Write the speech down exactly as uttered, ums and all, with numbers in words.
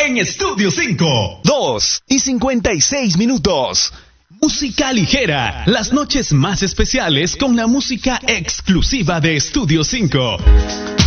en Estudio cinco. dos y cincuenta y seis minutos. Música ligera, las noches más especiales con la música exclusiva de Estudio cinco.